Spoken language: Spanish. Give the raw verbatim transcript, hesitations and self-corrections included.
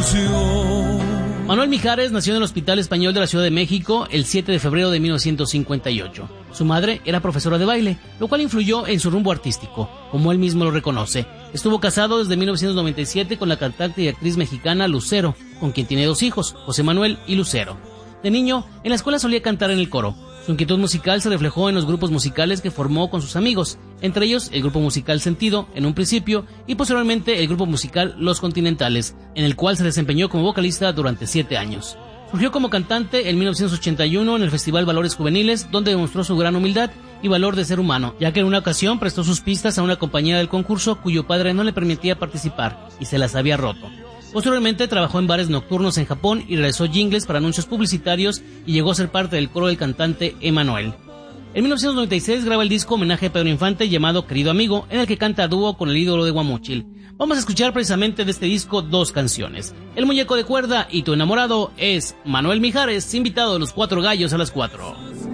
ilusión. Manuel Mijares nació en el Hospital Español de la Ciudad de México el siete de febrero de mil novecientos cincuenta y ocho. Su madre era profesora de baile, lo cual influyó en su rumbo artístico, como él mismo lo reconoce. Estuvo casado desde mil novecientos noventa y siete con la cantante y actriz mexicana Lucero, con quien tiene dos hijos, José Manuel y Lucero. De niño, en la escuela solía cantar en el coro. Su inquietud musical se reflejó en los grupos musicales que formó con sus amigos, entre ellos el grupo musical Sentido, en un principio, y posteriormente el grupo musical Los Continentales, en el cual se desempeñó como vocalista durante siete años. Surgió como cantante en mil novecientos ochenta y uno en el Festival Valores Juveniles, donde demostró su gran humildad y valor de ser humano, ya que en una ocasión prestó sus pistas a una compañera del concurso cuyo padre no le permitía participar, y se las había roto. Posteriormente trabajó en bares nocturnos en Japón y realizó jingles para anuncios publicitarios y llegó a ser parte del coro del cantante Emanuel. En mil novecientos noventa y seis graba el disco homenaje a Pedro Infante llamado Querido Amigo, en el que canta a dúo con el ídolo de Guamúchil. Vamos a escuchar precisamente de este disco dos canciones. El muñeco de cuerda y Tu enamorado es Manuel Mijares, invitado de Los Cuatro Gallos a las cuatro.